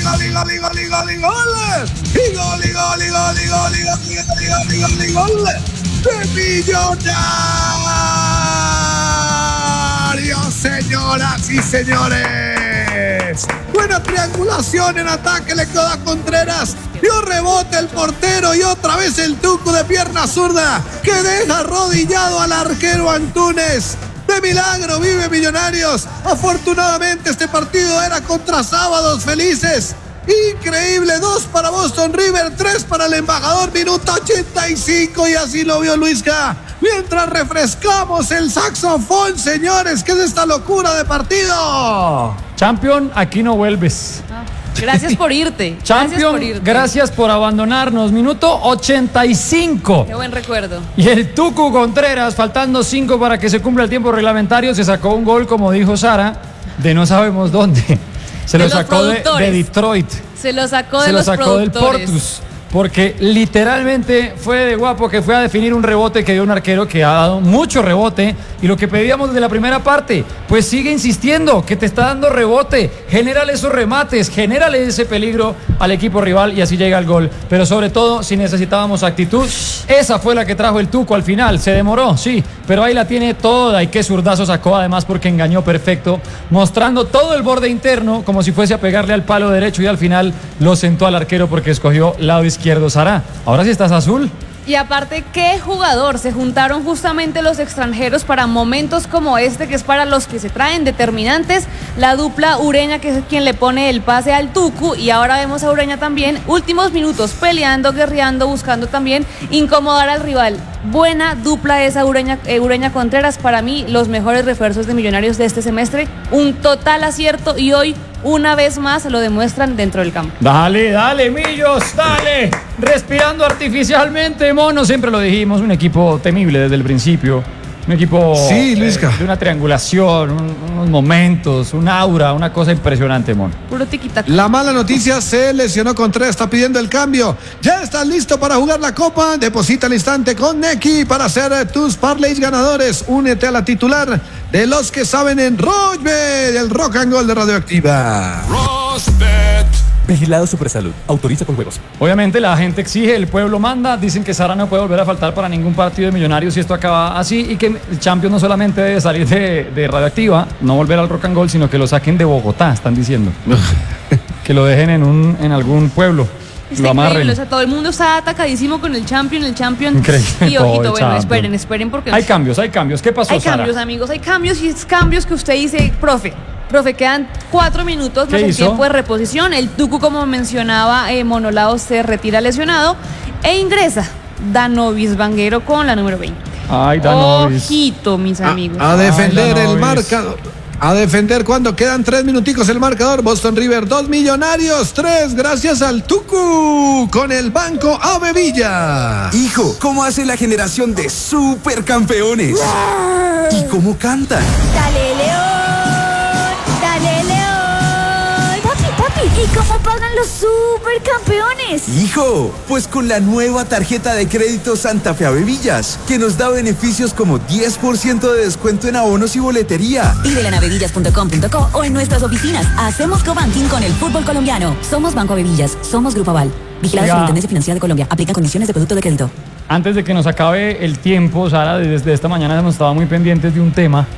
de Millonarios, señoras y señores. Buena triangulación en ataque, le quedó a Contreras. Dio rebote el portero y otra vez el Tucu de pierna zurda que deja arrodillado al arquero Antunes. De milagro vive Millonarios. Afortunadamente este partido era contra Sábados Felices. Increíble, 2 para Boston River, 3 para el embajador, minuto 85 y así lo vio Luisca. Mientras refrescamos el saxofón, señores, ¿qué es esta locura de partido? Champion, aquí no vuelves. Gracias por irte. Champion, gracias por abandonarnos. Minuto 85. Qué buen recuerdo. Y el Tucu Contreras, faltando 5 para que se cumpla el tiempo reglamentario, se sacó un gol, como dijo Sara, de no sabemos dónde. Se lo sacó de Detroit. Se lo sacó del Portus. Porque literalmente fue de guapo que fue a definir un rebote que dio un arquero que ha dado mucho rebote. Y lo que pedíamos desde la primera parte, pues sigue insistiendo que te está dando rebote. Genérale esos remates, genérale ese peligro al equipo rival y así llega el gol. Pero sobre todo, si necesitábamos actitud, esa fue la que trajo el Tuco al final. Se demoró, sí, pero ahí la tiene toda. Y qué zurdazo sacó además porque engañó perfecto, mostrando todo el borde interno como si fuese a pegarle al palo derecho y al final lo sentó al arquero porque escogió lado izquierdo Sara. Ahora sí estás azul. Y aparte, qué jugador. Se juntaron justamente los extranjeros para momentos como este, que es para los que se traen determinantes. La dupla Ureña, que es quien le pone el pase al Tucu, y ahora vemos a Ureña también, últimos minutos, peleando, guerreando, buscando también incomodar al rival. Buena dupla esa Ureña Contreras. Para mí, los mejores refuerzos de Millonarios de este semestre. Un total acierto y hoy, una vez más, lo demuestran dentro del campo. Dale, dale, Millos, dale. Respirando artificialmente, mono. Siempre lo dijimos, un equipo temible desde el principio. Un equipo de una triangulación, unos momentos, un aura, una cosa impresionante, mono. Puro tiquitaca. La mala noticia, se lesionó Contreras, está pidiendo el cambio. Ya estás listo para jugar la Copa. Deposita al instante con Neki para hacer tus parlays ganadores. Únete a la titular de los que saben en Rochbet, el rock and roll de Radioactiva. Rochbet. Vigilado Supersalud. Autoriza con juegos. Obviamente la gente exige, el pueblo manda. Dicen que Sara no puede volver a faltar para ningún partido de Millonarios si esto acaba así, y que el Champions no solamente debe salir de Radioactiva, no volver al rock and roll, sino que lo saquen de Bogotá, están diciendo. Que lo dejen en algún pueblo. Lo amarren. O sea, todo el mundo está atacadísimo con el Champions. Increíble. Y ojito, bueno, esperen porque... Hay cambios. ¿Qué pasó, Hay Sara? cambios, amigos, hay cambios, y es cambios que usted dice, profe, quedan 4 minutos más el tiempo de reposición. El Tucu, como mencionaba Monolao, se retira lesionado e ingresa Danovis Vanguero con la número 20. Ay, Danovis. Ojito, mis amigos. A defender el marcador. A defender cuando quedan 3 minuticos el marcador. Boston River 2, Millonarios 3, gracias al Tucu con el Banco Ave Villa. Hijo, ¿cómo hace la generación de supercampeones? ¿Y cómo cantan? ¡Dale, León! ¡Dale, León! Papi, ¿y cómo pagan los supercampeones? Hijo, pues con la nueva tarjeta de crédito Santa Fe Avevillas, que nos da beneficios como 10% de descuento en abonos y boletería. Pídela en avevillas.com.co o en nuestras oficinas. Hacemos cobanking con el fútbol colombiano. Somos Banco Avevillas, somos Grupo Aval. Vigilado Superintendencia Financiera de Colombia. Aplica condiciones de producto de crédito. Antes de que nos acabe el tiempo, Sara, desde esta mañana hemos estado muy pendientes de un tema.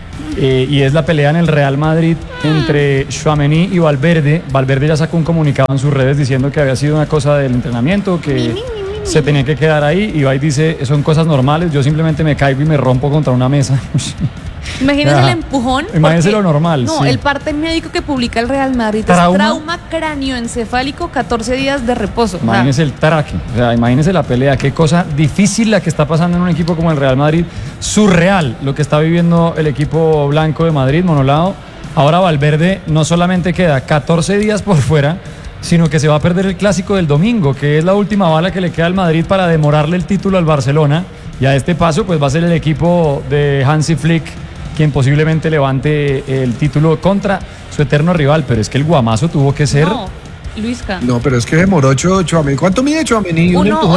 Y es la pelea en el Real Madrid entre Tchouaméni y Valverde. Valverde ya sacó un comunicado en sus redes diciendo que había sido una cosa del entrenamiento, que se tenía que quedar ahí. Y va y dice, son cosas normales, yo simplemente me caigo y me rompo contra una mesa. Imagínense el empujón. Imagínense lo normal. No, sí. El parte médico que publica el Real Madrid es trauma cráneoencefálico, 14 días de reposo. Imagínense el traque, o sea, imagínense la pelea. Qué cosa difícil la que está pasando en un equipo como el Real Madrid. Surreal lo que está viviendo el equipo blanco de Madrid, Monolao. Ahora Valverde no solamente queda 14 días por fuera, sino que se va a perder el clásico del domingo, que es la última bala que le queda al Madrid para demorarle el título al Barcelona. Y a este paso pues va a ser el equipo de Hansi Flick quien posiblemente levante el título contra su eterno rival, pero es que el guamazo tuvo que ser... No, Luisca. No, pero es que demoró Tchouaméni. ¿Cuánto mide Tchouaméni?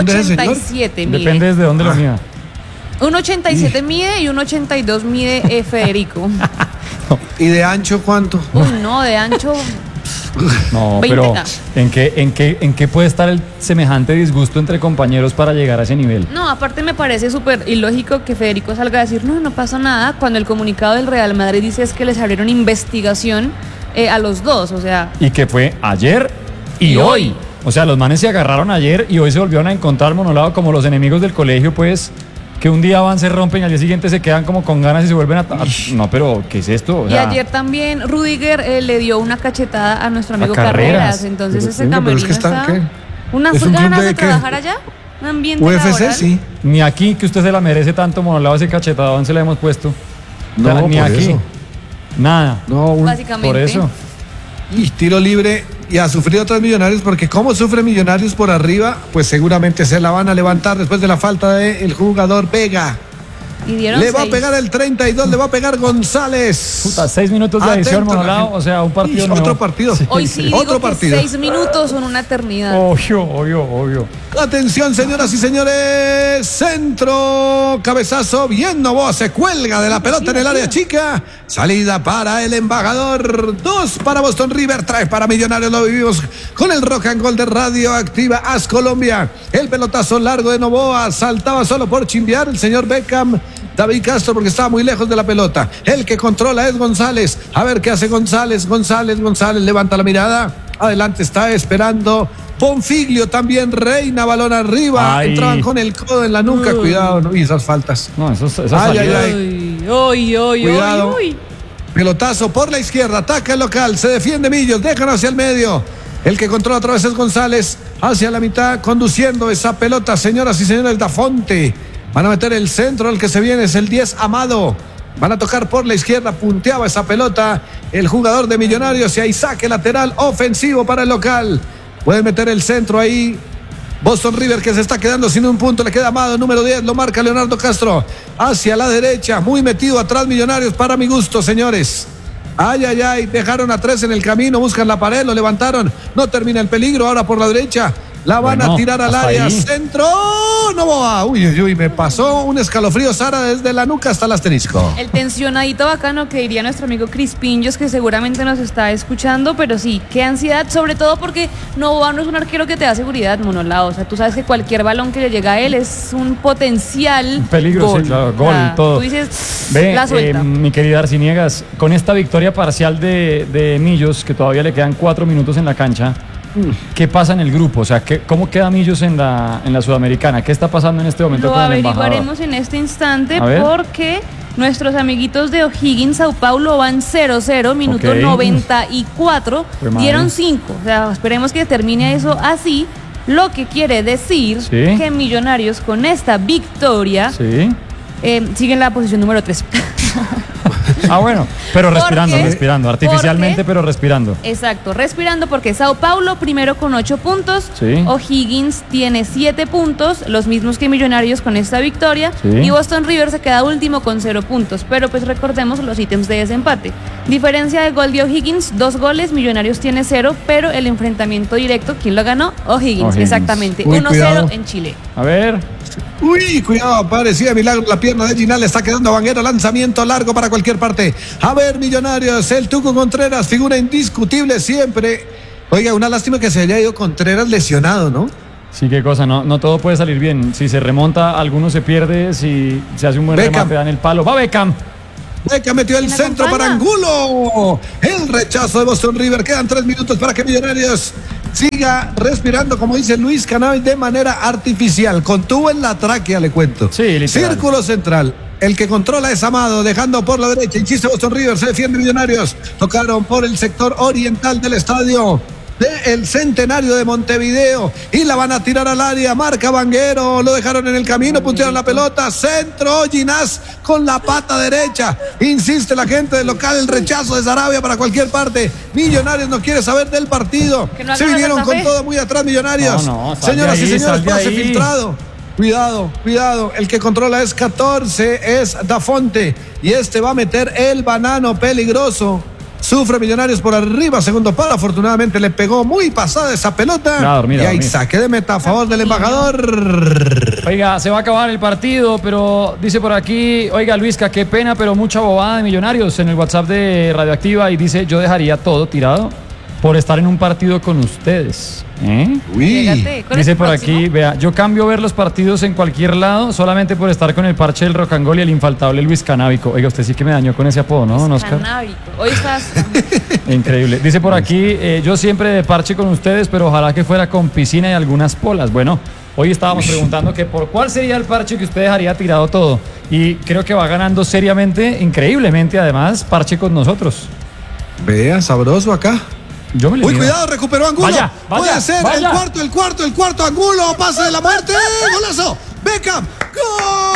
1,87 mide. Depende desde dónde lo mida. 1,87 mide y 1,82 mide Federico. ¿Y de ancho cuánto? No, de ancho No, 20, pero no. ¿en qué puede estar el semejante disgusto entre compañeros para llegar a ese nivel? No, aparte me parece súper ilógico que Federico salga a decir, no pasa nada, cuando el comunicado del Real Madrid dice es que les abrieron investigación a los dos, o sea... Y que fue ayer y hoy. O sea, los manes se agarraron ayer y hoy se volvieron a encontrar monolado como los enemigos del colegio, pues, que un día van, se rompen y al día siguiente se quedan como con ganas y se vuelven a... No, pero, ¿qué es esto? O Y sea, ayer también Rudiger le dio una cachetada a nuestro amigo Carreras. Carreras, entonces Pero, ese pero camerino es que están, está... ¿qué? Unas ¿Es un club ganas de de qué? trabajar allá, un ambiente UFC, laboral. sí. ni aquí que usted se la merece tanto monolado ese cachetadón se le hemos puesto. O sea, No, ni por aquí. eso. Nada. No, Básicamente. Por eso. Y tiro libre y a sufrir otros Millonarios, porque como sufre Millonarios por arriba, pues seguramente se la van a levantar después de la falta del jugador Vega. Y dieron Le va a 6. pegar el 32, le va a pegar González. Puta, 6 minutos de adición, Atento, la monolado. gente. O sea, un partido Y nuevo. otro partido. Hoy sí digo Otro que partido. 6 minutos son una eternidad. Obvio. Atención, señoras y señores. Centro, cabezazo. Bien, Novoa se cuelga de la pelota en el área chica. Salida para el embajador. 2 para Boston River, 3 para Millonarios. Lo vivimos con el Rock and Gold de Radioactiva AS Colombia. El pelotazo largo de Novoa. Saltaba solo por chimbear el señor Beckham. David Castro porque estaba muy lejos de la pelota. El que controla es González. A ver qué hace González. González levanta la mirada. Adelante está esperando Bonfiglio también. Reina, balón arriba. Ay. Entraban con el codo en la nuca. Cuidado, ¿no? Y esas faltas. No, esas Ay, salidas. ay. Cuidado. Pelotazo por la izquierda. Ataca el local. Se defiende Millos. Dejan hacia el medio. El que controla otra vez es González. Hacia la mitad conduciendo esa pelota. Señoras y señores, Dafonte. Van a meter el centro, el que se viene es el 10, Amado. Van a tocar por la izquierda, punteaba esa pelota el jugador de Millonarios y hay saque lateral ofensivo para el local. Puede meter el centro ahí. Boston River que se está quedando sin un punto, le queda Amado, número 10, lo marca Leonardo Castro. Hacia la derecha, muy metido atrás Millonarios para mi gusto, señores. Ay, dejaron a 3 en el camino, buscan la pared, lo levantaron. No termina el peligro, ahora por la derecha. La van a tirar al hasta área, ahí. centro, Novoa. Uy, me pasó un escalofrío, Sara, desde la nuca hasta el asterisco. El tensionadito bacano que diría nuestro amigo Chris Pinjos, que seguramente nos está escuchando, pero sí, qué ansiedad, sobre todo porque Novoa no es un arquero que te da seguridad, monolado. O sea, tú sabes que cualquier balón que le llega a él es un potencial Peligro, gol. sí, claro, O sea, gol, todo. Tú dices, Ve, la suelta. mi querida Arciniegas, con esta victoria parcial de Millos, que todavía le quedan 4 minutos en la cancha, ¿qué pasa en el grupo? O sea, ¿cómo queda Millos en la Sudamericana? ¿Qué está pasando en este momento Lo con el embajador? averiguaremos en este instante A ver. porque nuestros amiguitos de O'Higgins, Sao Paulo, van 0-0, minuto Ok. 94, Fue madre. dieron 5. O sea, esperemos que termine eso así, lo que quiere decir Sí. que Millonarios con esta victoria Sí. siguen la posición número 3. Ah, bueno, pero respirando, Porque- respirando, artificialmente, porque- pero respirando. Exacto, respirando porque Sao Paulo primero con 8 puntos, Sí. O'Higgins tiene 7 puntos, los mismos que Millonarios con esta victoria, Sí. y Boston River se queda último con 0 puntos, pero pues recordemos los ítems de desempate. Diferencia de gol de O'Higgins, 2 goles, Millonarios tiene 0, pero el enfrentamiento directo, ¿quién lo ganó? O'Higgins, O'Higgins. exactamente, Uy, 1-0 cuidado. en Chile. A ver, Uy, cuidado, parecía milagro la pierna de Ginal, le está quedando Vanguero, lanzamiento largo para cualquier parte. A ver, Millonarios, el Tuco Contreras, figura indiscutible siempre. Oiga, una lástima que se haya ido Contreras lesionado, ¿no? sí, qué cosa, no todo puede salir bien. Si se remonta, alguno se pierde, si se hace un buen Beckham. remate, dan el palo. ¡Va Beckham! Beca metió el ¿Quién centro para acompaña? Angulo. El rechazo de Boston River. Quedan 3 minutos para que Millonarios siga respirando, como dice Luis Cannavis, de manera artificial. Contuvo en la tráquea, le cuento. Sí, literal. Círculo central. El que controla es Amado, dejando por la derecha. Insiste Boston River, se defiende Millonarios. Tocaron por el sector oriental del estadio del Centenario de Montevideo y la van a tirar al área. Marca Vanguero, lo dejaron en el camino, puntearon la pelota. Centro, Ginás con la pata derecha. Insiste la gente del local, el rechazo de Sarabia para cualquier parte. Millonarios no quiere saber del partido. Que no Se hagan la vinieron Santa con Fe. todo muy atrás, Millonarios. No, sal de Señoras y ahí, señores, sal de pase ahí. filtrado. Cuidado. El que controla es 14, es Dafonte. Y este va a meter el banano peligroso. Sufre Millonarios por arriba, segundo palo. Afortunadamente le pegó muy pasada esa pelota. A dormir, y a ahí dormir. saque de meta a favor del embajador. Oiga, se va a acabar el partido, pero dice por aquí, oiga Luisca, qué pena, pero mucha bobada de Millonarios en el WhatsApp de Radioactiva y dice, yo dejaría todo tirado por estar en un partido con ustedes. Llégate con Dice el por próximo. aquí, vea, yo cambio ver los partidos en cualquier lado solamente por estar con el parche del Rocangol y el infaltable Luis Canábico. Oiga, usted sí que me dañó con ese apodo, ¿no, don Oscar? Canábico. Hoy estás. Increíble. Dice por aquí, yo siempre de parche con ustedes, pero ojalá que fuera con piscina y algunas polas. Bueno, hoy estábamos preguntando que por cuál sería el parche que usted dejaría tirado todo. Y creo que va ganando seriamente, increíblemente además, parche con nosotros. Vea, sabroso acá. Yo me le Uy, mido. cuidado, recuperó Angulo. Vaya, Puede ser vaya. el cuarto Angulo. Pase de la muerte. Golazo. Beckham. ¡Gol!